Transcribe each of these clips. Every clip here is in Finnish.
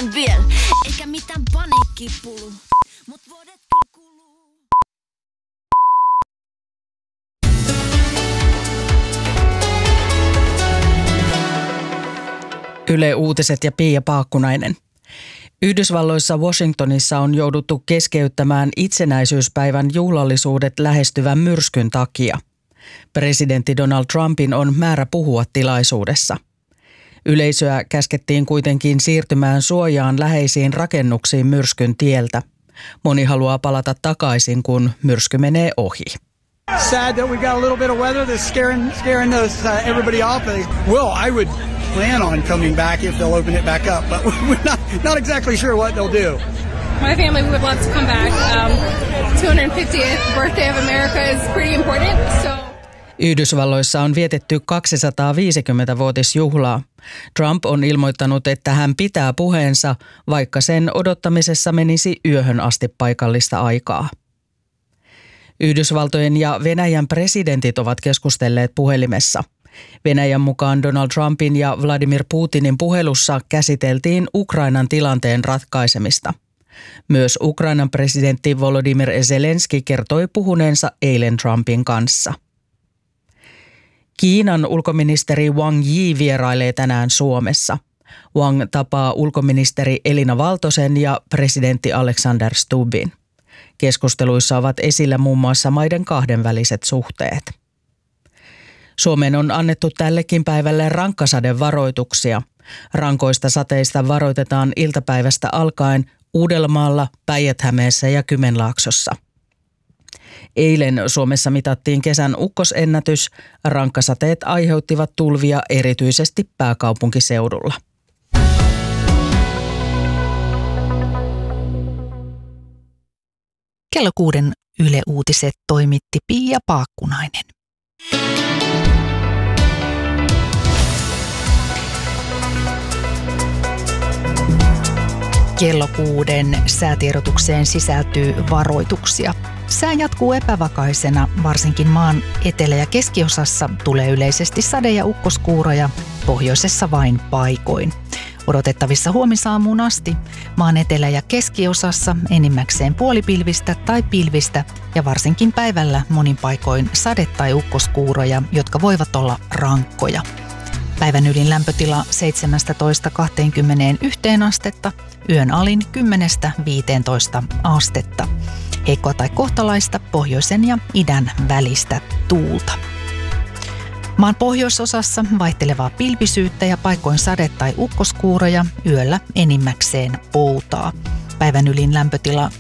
sen viel. Eikä mitään paniikkipulu, mut vuodet kuluu. Yle Uutiset ja Pia Paakkunainen. Yhdysvalloissa Washingtonissa on jouduttu keskeyttämään itsenäisyyspäivän juhlallisuudet lähestyvän myrskyn takia. Presidentti Donald Trumpin on määrä puhua tilaisuudessa. Yleisöä käskettiin kuitenkin siirtymään suojaan läheisiin rakennuksiin myrskyn tieltä. Moni haluaa palata takaisin, kun myrsky menee ohi. Sad that we got a little bit of weather that's scaring everybody off. Well, I would plan on coming back if they'll open it back up, but we're not exactly sure what they'll do. My family would love to come back. 250th birthday of America is pretty important, so. Yhdysvalloissa on vietetty 250-vuotisjuhlaa. Trump on ilmoittanut, että hän pitää puheensa, vaikka sen odottamisessa menisi yöhön asti paikallista aikaa. Yhdysvaltojen ja Venäjän presidentit ovat keskustelleet puhelimessa. Venäjän mukaan Donald Trumpin ja Vladimir Putinin puhelussa käsiteltiin Ukrainan tilanteen ratkaisemista. Myös Ukrainan presidentti Volodymyr Zelenski kertoi puhuneensa eilen Trumpin kanssa. Kiinan ulkoministeri Wang Yi vierailee tänään Suomessa. Wang tapaa ulkoministeri Elina Valtosen ja presidentti Alexander Stubbin. Keskusteluissa ovat esillä muun muassa maiden kahdenväliset suhteet. Suomeen on annettu tällekin päivälle rankkasadevaroituksia. Rankoista sateista varoitetaan iltapäivästä alkaen Uudellamaalla, Päijät-Hämeessä ja Kymenlaaksossa. Eilen Suomessa mitattiin kesän ukkosennätys. Rankkasateet aiheuttivat tulvia erityisesti pääkaupunkiseudulla. Kello 6 Yle Uutiset toimitti Pia Paakkunainen. Kello 6 säätiedotukseen sisältyy varoituksia. Sää jatkuu epävakaisena, varsinkin maan etelä- ja keskiosassa tulee yleisesti sade- ja ukkoskuuroja, pohjoisessa vain paikoin. Odotettavissa huomisaamuun asti maan etelä- ja keskiosassa enimmäkseen puolipilvistä tai pilvistä ja varsinkin päivällä monin paikoin sade- tai ukkoskuuroja, jotka voivat olla rankkoja. Päivän ylin lämpötila 17–21 astetta, yön alin 10–15 astetta. Heikkoa tai kohtalaista pohjoisen ja idän välistä tuulta. Maan pohjoisosassa vaihtelevaa pilvisyyttä ja paikoin sade- tai ukkoskuuroja, yöllä enimmäkseen poutaa. Päivän ylin lämpötila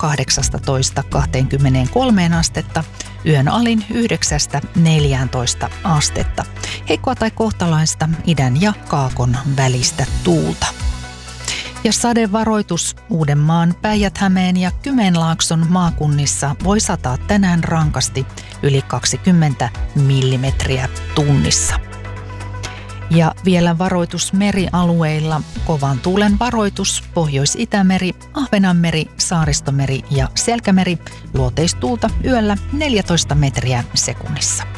18–23 astetta, yön alin 9–14 astetta. Heikkoa tai kohtalaista idän ja kaakon välistä tuulta. Ja sadevaroitus Uudenmaan, Päijät-Hämeen ja Kymenlaakson maakunnissa voi sataa tänään rankasti yli 20 millimetriä tunnissa. Ja vielä varoitus merialueilla, kovan tuulen varoitus Pohjois-Itämeri, Ahvenanmeri, Saaristomeri ja Selkämeri, luoteistuulta yöllä 14 metriä sekunnissa.